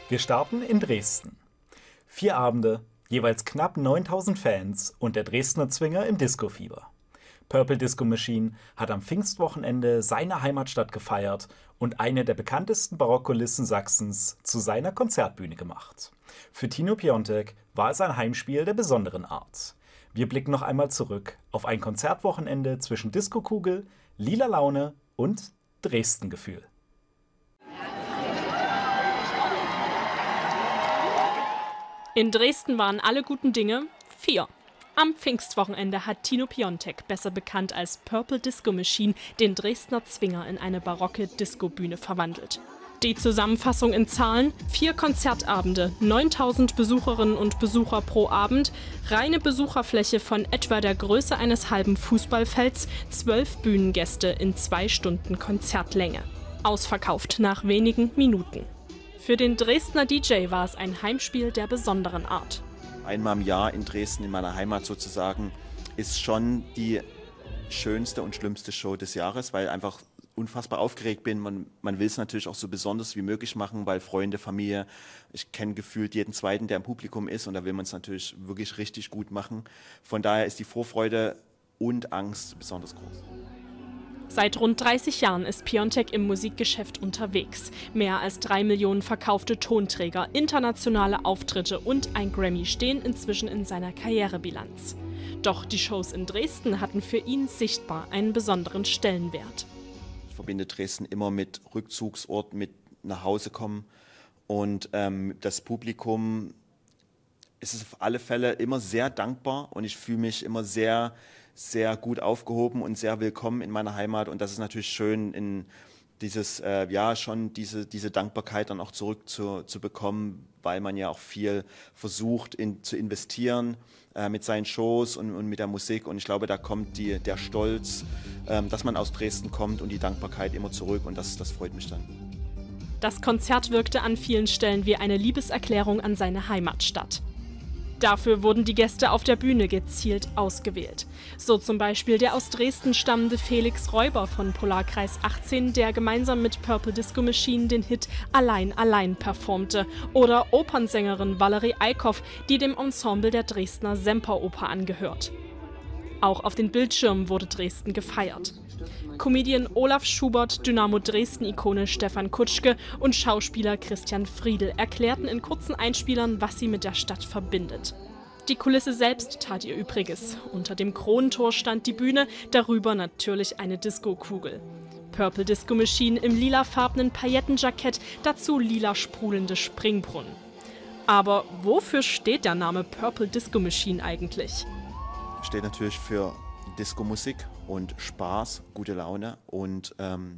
Wir starten in Dresden. 4 Abende, jeweils knapp 9000 Fans und der Dresdner Zwinger im Disco-Fieber. Purple Disco Machine hat am Pfingstwochenende seine Heimatstadt gefeiert und eine der bekanntesten Barockkulissen Sachsens zu seiner Konzertbühne gemacht. Für Tino Piontek war es ein Heimspiel der besonderen Art. Wir blicken noch einmal zurück auf ein Konzertwochenende zwischen Disco-Kugel, lila Laune und Dresden-Gefühl. In Dresden waren alle guten Dinge 4. Am Pfingstwochenende hat Tino Piontek, besser bekannt als Purple Disco Machine, den Dresdner Zwinger in eine barocke Disco-Bühne verwandelt. Die Zusammenfassung in Zahlen: 4 Konzertabende, 9000 Besucherinnen und Besucher pro Abend, reine Besucherfläche von etwa der Größe eines halben Fußballfelds, 12 Bühnengäste in 2 Stunden Konzertlänge. Ausverkauft nach wenigen Minuten. Für den Dresdner DJ war es ein Heimspiel der besonderen Art. Einmal im Jahr in Dresden, in meiner Heimat sozusagen, ist schon die schönste und schlimmste Show des Jahres, weil ich einfach unfassbar aufgeregt bin. Man will es natürlich auch so besonders wie möglich machen, weil Freunde, Familie, ich kenne gefühlt jeden Zweiten, der im Publikum ist, und da will man es natürlich wirklich richtig gut machen. Von daher ist die Vorfreude und Angst besonders groß. Seit rund 30 Jahren ist Piontek im Musikgeschäft unterwegs. Mehr als 3 Millionen verkaufte Tonträger, internationale Auftritte und ein Grammy stehen inzwischen in seiner Karrierebilanz. Doch die Shows in Dresden hatten für ihn sichtbar einen besonderen Stellenwert. Ich verbinde Dresden immer mit Rückzugsort, mit nach Hause kommen, und das Publikum ist auf alle Fälle immer sehr dankbar, und ich fühle mich immer sehr gut aufgehoben und sehr willkommen in meiner Heimat, und das ist natürlich schön, in dieses diese Dankbarkeit dann auch zurück zu bekommen, weil man ja auch viel versucht zu investieren mit seinen Shows und mit der Musik, und ich glaube, da kommt der Stolz, dass man aus Dresden kommt, und die Dankbarkeit immer zurück, und das freut mich dann. Das Konzert wirkte an vielen Stellen wie eine Liebeserklärung an seine Heimatstadt. Dafür wurden die Gäste auf der Bühne gezielt ausgewählt. So zum Beispiel der aus Dresden stammende Felix Räuber von Polarkreis 18, der gemeinsam mit Purple Disco Machine den Hit Allein, allein performte. Oder Opernsängerin Valerie Eickhoff, die dem Ensemble der Dresdner Semperoper angehört. Auch auf den Bildschirmen wurde Dresden gefeiert. Comedian Olaf Schubert, Dynamo Dresden-Ikone Stefan Kutschke und Schauspieler Christian Friedl erklärten in kurzen Einspielern, was sie mit der Stadt verbindet. Die Kulisse selbst tat ihr Übriges. Unter dem Kronentor stand die Bühne, darüber natürlich eine Disco-Kugel. Purple Disco Machine im lilafarbenen Paillettenjackett, dazu lila sprudelnde Springbrunnen. Aber wofür steht der Name Purple Disco Machine eigentlich? Steht natürlich für Disco-Musik und Spaß, gute Laune und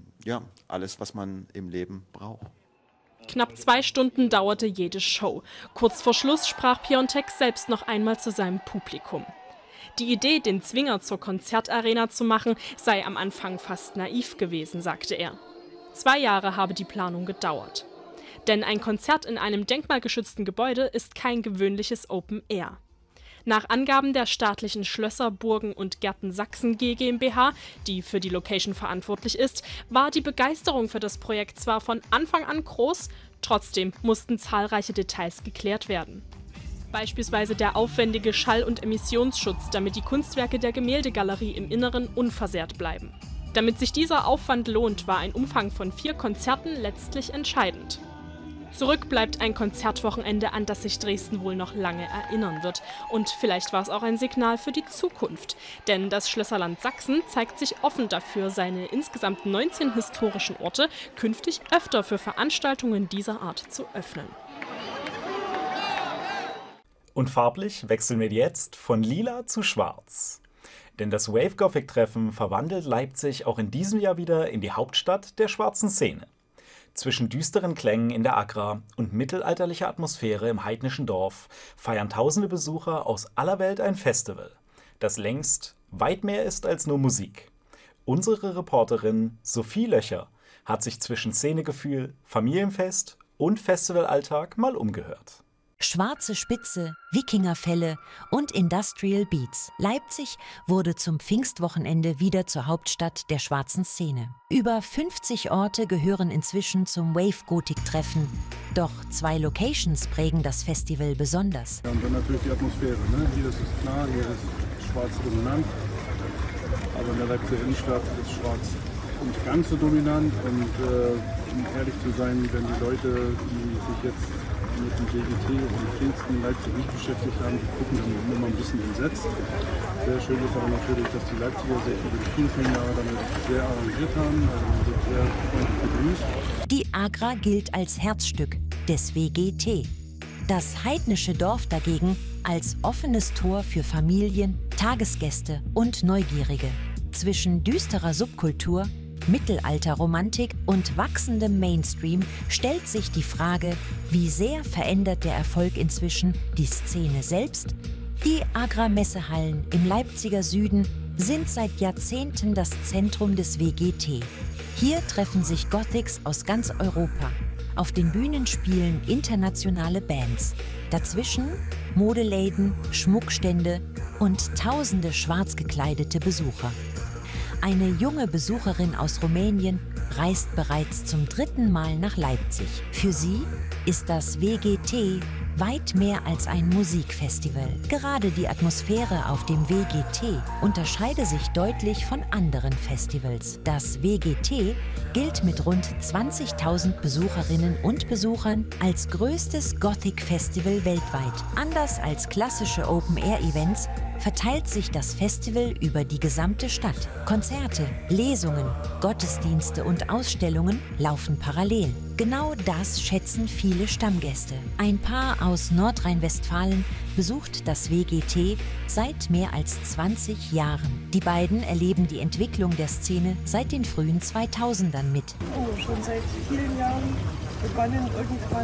alles, was man im Leben braucht. Knapp 2 Stunden dauerte jede Show. Kurz vor Schluss sprach Piontek selbst noch einmal zu seinem Publikum. Die Idee, den Zwinger zur Konzertarena zu machen, sei am Anfang fast naiv gewesen, sagte er. 2 Jahre habe die Planung gedauert. Denn ein Konzert in einem denkmalgeschützten Gebäude ist kein gewöhnliches Open Air. Nach Angaben der staatlichen Schlösser, Burgen und Gärten Sachsen GmbH, die für die Location verantwortlich ist, war die Begeisterung für das Projekt zwar von Anfang an groß, trotzdem mussten zahlreiche Details geklärt werden. Beispielsweise der aufwendige Schall- und Emissionsschutz, damit die Kunstwerke der Gemäldegalerie im Inneren unversehrt bleiben. Damit sich dieser Aufwand lohnt, war ein Umfang von 4 Konzerten letztlich entscheidend. Zurück bleibt ein Konzertwochenende, an das sich Dresden wohl noch lange erinnern wird. Und vielleicht war es auch ein Signal für die Zukunft. Denn das Schlösserland Sachsen zeigt sich offen dafür, seine insgesamt 19 historischen Orte künftig öfter für Veranstaltungen dieser Art zu öffnen. Und farblich wechseln wir jetzt von lila zu schwarz. Denn das Wave Gothic Treffen verwandelt Leipzig auch in diesem Jahr wieder in die Hauptstadt der schwarzen Szene. Zwischen düsteren Klängen in der Agra und mittelalterlicher Atmosphäre im heidnischen Dorf feiern tausende Besucher aus aller Welt ein Festival, das längst weit mehr ist als nur Musik. Unsere Reporterin Sophie Löcher hat sich zwischen Szenegefühl, Familienfest und Festivalalltag mal umgehört. Schwarze Spitze, Wikingerfälle und Industrial Beats. Leipzig wurde zum Pfingstwochenende wieder zur Hauptstadt der schwarzen Szene. Über 50 Orte gehören inzwischen zum Wave-Gotik-Treffen. Doch 2 Locations prägen das Festival besonders. Ja, und dann natürlich die Atmosphäre. Ne? Hier ist es klar, hier ist Schwarz dominant. Aber in der Leipziger Innenstadt ist Schwarz nicht ganz so dominant. Und um ehrlich zu sein, wenn die Leute, die sich jetzt mit dem WGT und Pfingsten in Leipzig nicht beschäftigt haben, die gucken dann immer ein bisschen entsetzt. Sehr schön ist aber natürlich, dass die Leipziger sich über die vielen Jahre damit sehr arrangiert haben, also wird sehr freundlich begrüßt. Die Agra gilt als Herzstück des WGT. Das heidnische Dorf dagegen als offenes Tor für Familien, Tagesgäste und Neugierige. Zwischen düsterer Subkultur, Mittelalterromantik und wachsendem Mainstream stellt sich die Frage, wie sehr verändert der Erfolg inzwischen die Szene selbst? Die Agra-Messehallen im Leipziger Süden sind seit Jahrzehnten das Zentrum des WGT. Hier treffen sich Gothics aus ganz Europa. Auf den Bühnen spielen internationale Bands. Dazwischen Modeläden, Schmuckstände und tausende schwarz gekleidete Besucher. Eine junge Besucherin aus Rumänien reist bereits zum 3. Mal nach Leipzig. Für sie ist das WGT weit mehr als ein Musikfestival. Gerade die Atmosphäre auf dem WGT unterscheide sich deutlich von anderen Festivals. Das WGT gilt mit rund 20.000 Besucherinnen und Besuchern als größtes Gothic-Festival weltweit. Anders als klassische Open-Air-Events verteilt sich das Festival über die gesamte Stadt. Konzerte, Lesungen, Gottesdienste und Ausstellungen laufen parallel. Genau das schätzen viele Stammgäste. Ein Paar aus Nordrhein-Westfalen besucht das WGT seit mehr als 20 Jahren. Die beiden erleben die Entwicklung der Szene seit den frühen 2000ern mit. Oh, schon seit vielen Jahren. Begonnen irgendwann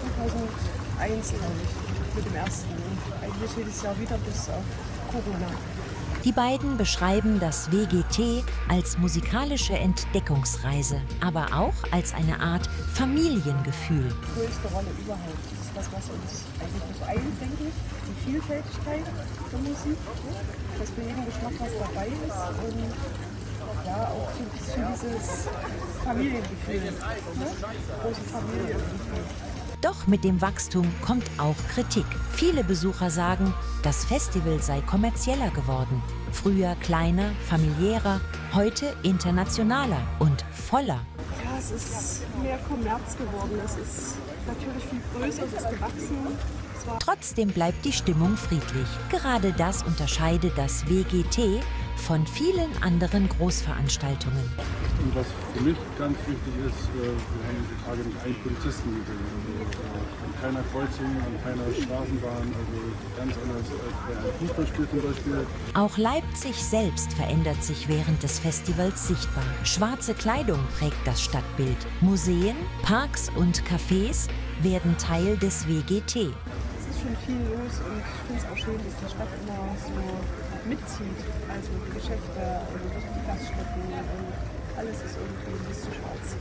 2001, glaube ich, mit dem ersten. Und eigentlich jedes Jahr wieder bis auf Corona. Die beiden beschreiben das WGT als musikalische Entdeckungsreise, aber auch als eine Art Familiengefühl. Die größte Rolle überhaupt. Das ist das, was uns eigentlich eint, denke ich. Die Vielfältigkeit der Musik, dass für jeden Geschmack was dabei ist und ja, auch so ein bisschen dieses Familiengefühl, ne? Große Familiengefühl. Doch mit dem Wachstum kommt auch Kritik. Viele Besucher sagen, das Festival sei kommerzieller geworden. Früher kleiner, familiärer, heute internationaler und voller. Ja, es ist mehr Kommerz geworden. Es ist natürlich viel größer, es ist gewachsen. Trotzdem bleibt die Stimmung friedlich. Gerade das unterscheidet das WGT von vielen anderen Großveranstaltungen. Und was für mich ganz wichtig ist, wir haben die Tage nicht einen Polizisten gesehen. An keiner Kreuzung, an keiner Straßenbahn, also ganz anders als bei einem Fußballspiel zum Beispiel. Auch Leipzig selbst verändert sich während des Festivals sichtbar. Schwarze Kleidung prägt das Stadtbild. Museen, Parks und Cafés werden Teil des WGT. Es ist schon viel los und ich finde es auch schön, dass die Stadt immer so mitzieht. Also die Geschäfte, die Gaststätten und alles ist irgendwie ein bisschen schwarz.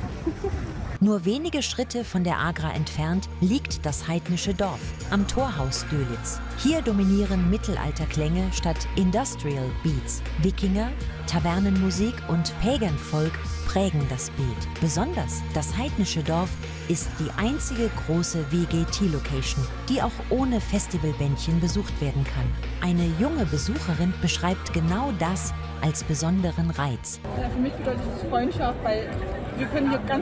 Nur wenige Schritte von der Agra entfernt liegt das heidnische Dorf am Torhaus Dölitz. Hier dominieren Mittelalterklänge statt Industrial Beats. Wikinger, Tavernenmusik und Pagan Folk prägen das Bild. Besonders das heidnische Dorf ist die einzige große WGT-Location, die auch ohne Festivalbändchen besucht werden kann. Eine junge Besucherin beschreibt genau das als besonderen Reiz. Ja, für mich bedeutet es Freundschaft, weil wir können hier ganz